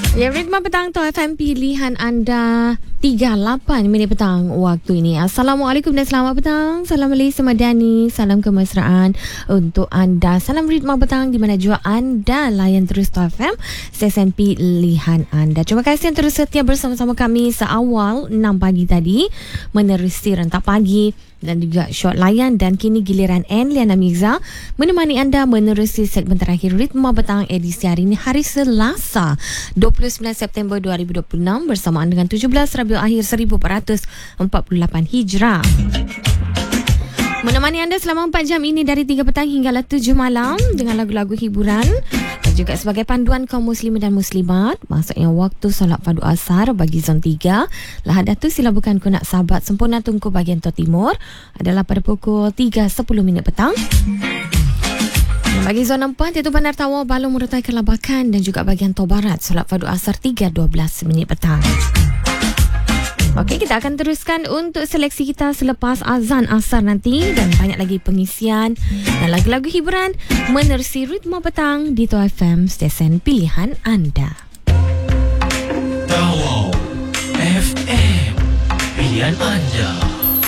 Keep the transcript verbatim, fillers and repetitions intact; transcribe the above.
Ya, Ritma Petang tu F M pilihan anda tiga puluh lapan minit petang waktu ini. Assalamualaikum dan selamat petang. Salam Malaysia Madani, salam kemesraan untuk anda. Salam Ritma Petang di mana jua anda layan terus tu F M, stesen pilihan anda. Terima kasih yang terus setia bersama-sama kami seawal enam pagi tadi menerusi rentak pagi dan juga short layan, dan kini giliran N Liana Mirza menemani anda menerusi segmen terakhir Ritma Petang edisi hari ini, hari Selasa dua puluh sembilan September dua ribu dua puluh enam, bersamaan dengan tujuh belas Rabiul Akhir seribu empat ratus empat puluh lapan Hijrah. Menemani anda selama empat jam ini dari tiga petang hinggalah tujuh malam dengan lagu-lagu hiburan dan juga sebagai panduan kaum muslimin dan muslimat, maksudnya waktu solat fardu asar bagi zon tiga Lahad Datu Silabukan Kunak Sahabat Sempurna Tunku bahagian Tok Timur adalah pada pukul tiga sepuluh minit petang. Bagi zon empat iaitu Bandar Tawau, Balong, Murutai, Kelabakan dan juga bahagian Tok Barat solat fardu asar tiga dua belas minit petang. Okey, kita akan teruskan untuk seleksi kita selepas azan asar nanti dan banyak lagi pengisian dan lagu-lagu hiburan menerusi Ritma Petang di Tawau F M, stesen pilihan anda. Tawau F M, pilihan anda.